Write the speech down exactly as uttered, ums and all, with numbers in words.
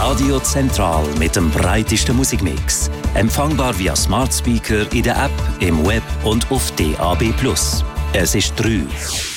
Radio Zentral mit dem breitesten Musikmix. Empfangbar via Smart Speaker in der App, im Web und auf D A B plus. Es ist drei.